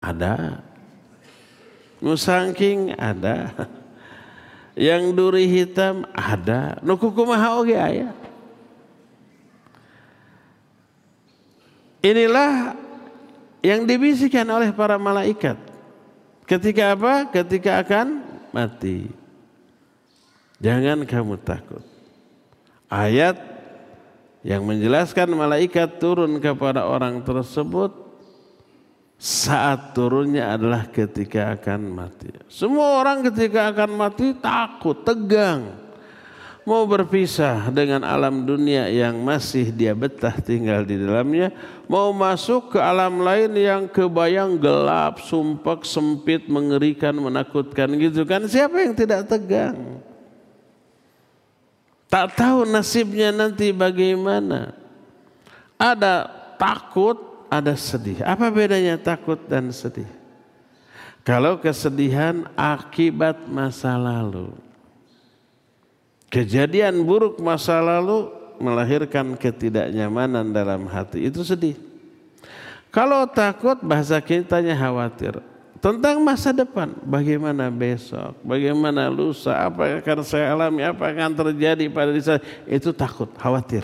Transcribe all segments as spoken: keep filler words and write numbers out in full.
ada. Nu sangking ada. Yang duri hitam ada. Nu kukumaha oge aya. Inilah yang dibisikkan oleh para malaikat. Ketika apa? Ketika akan mati. Jangan kamu takut. Ayat yang menjelaskan malaikat turun kepada orang tersebut saat turunnya adalah ketika akan mati. Semua orang ketika akan mati takut, tegang. Mau berpisah dengan alam dunia yang masih dia betah tinggal di dalamnya. Mau masuk ke alam lain yang kebayang gelap, sumpek, sempit, mengerikan, menakutkan gitu kan. Siapa yang tidak tegang? Tak tahu nasibnya nanti bagaimana. Ada takut, ada sedih. Apa bedanya takut dan sedih? Kalau kesedihan akibat masa lalu. Kejadian buruk masa lalu melahirkan ketidaknyamanan dalam hati. Itu sedih. Kalau takut bahasa kitanya khawatir. Tentang masa depan. Bagaimana besok. Bagaimana lusa. Apa yang akan saya alami. Apa yang akan terjadi pada diri saya. Itu takut. Khawatir.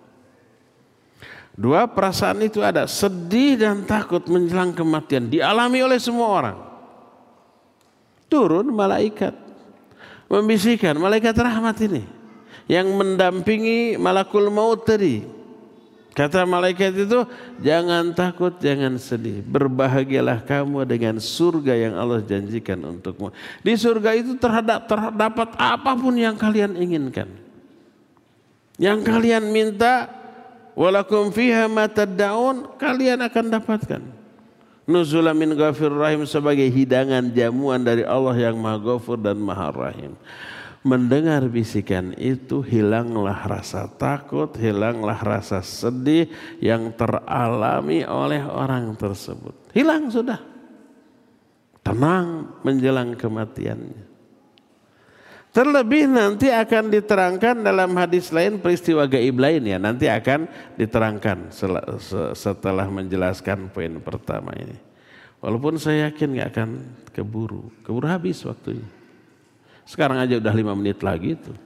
Dua perasaan itu ada. Sedih dan takut menjelang kematian. Dialami oleh semua orang. Turun malaikat. Membisikkan malaikat rahmat ini. Yang mendampingi malakul maut tadi. Kata malaikat itu. Jangan takut, jangan sedih. Berbahagialah kamu dengan surga yang Allah janjikan untukmu. Di surga itu terhadap, terdapat apapun yang kalian inginkan. Yang kalian minta. Walakum fiha ma tad'un, kalian akan dapatkan. Nuzulan min ghafir rahim, sebagai hidangan jamuan dari Allah yang Maha Ghafur dan Maha Rahim. Mendengar bisikan itu hilanglah rasa takut, hilanglah rasa sedih yang teralami oleh orang tersebut. Hilang sudah. Tenang menjelang kematiannya. Terlebih nanti akan diterangkan dalam hadis lain peristiwa gaib lain ya. Nanti akan diterangkan setelah menjelaskan poin pertama ini. Walaupun saya yakin gak akan keburu. Keburu habis waktunya. Sekarang aja udah lima menit lagi tuh.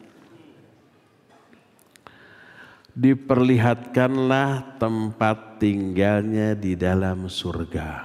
Diperlihatkanlah tempat tinggalnya di dalam surga.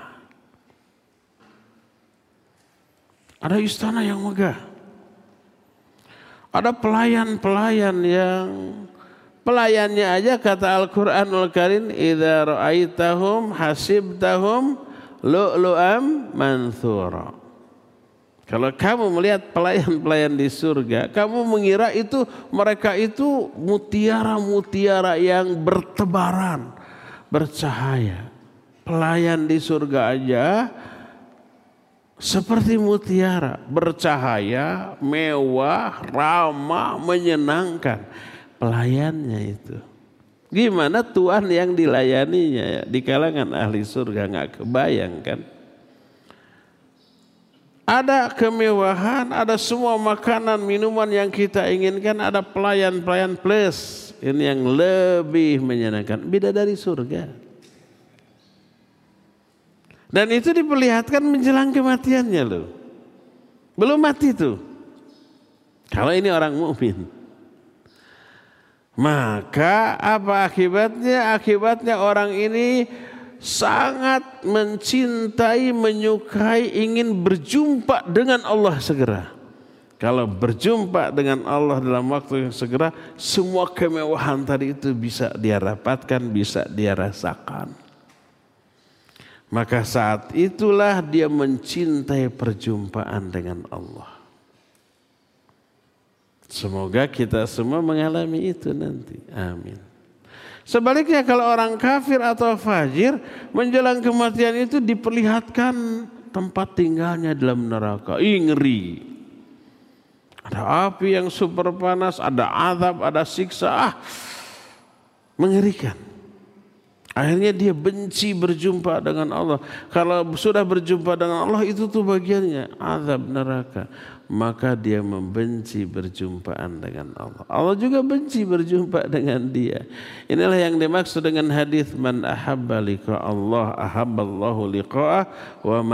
Ada istana yang megah. Ada pelayan-pelayan yang pelayannya aja kata Al-Quranul Karim, idza ra'aitahum hasibtahum lu'lu'am manthura. Kalau kamu melihat pelayan-pelayan di surga, kamu mengira itu mereka itu mutiara-mutiara yang bertebaran, bercahaya. Pelayan di surga aja seperti mutiara, bercahaya, mewah, ramah, menyenangkan. Pelayannya itu. Gimana Tuhan yang dilayaninya ya? Di kalangan ahli surga gak kebayang kan? Ada kemewahan, ada semua makanan, minuman yang kita inginkan, ada pelayan-pelayan plus. Ini yang lebih menyenangkan. Bidadari surga. Dan itu diperlihatkan menjelang kematiannya loh. Belum mati tuh. Kalau ini orang mukmin. Maka apa akibatnya? Akibatnya orang ini sangat mencintai, menyukai, ingin berjumpa dengan Allah segera. Kalau berjumpa dengan Allah dalam waktu yang segera, semua kemewahan tadi itu bisa dia dapatkan, bisa dia rasakan. Maka saat itulah dia mencintai perjumpaan dengan Allah. Semoga kita semua mengalami itu nanti. Amin. Sebaliknya kalau orang kafir atau fajir menjelang kematian itu diperlihatkan tempat tinggalnya dalam neraka. Ih, ngeri. Ada api yang super panas, ada azab, ada siksa. Ah, mengerikan. Akhirnya dia benci berjumpa dengan Allah. Kalau sudah berjumpa dengan Allah itu tuh bagiannya azab neraka. Maka dia membenci berjumpaan dengan Allah. Allah juga benci berjumpa dengan dia. Inilah yang dimaksud dengan hadis man ahabba liqa Allah ahabballahu liqa'ah wa